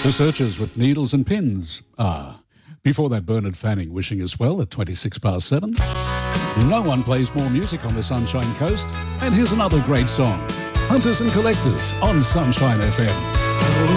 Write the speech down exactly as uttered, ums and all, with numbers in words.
The Searchers with Needles and Pins. Ah. Before that, Bernard Fanning wishing us well at twenty-six past seven. No one plays more music on the Sunshine Coast. And here's another great song. Hunters and Collectors on Sunshine F M.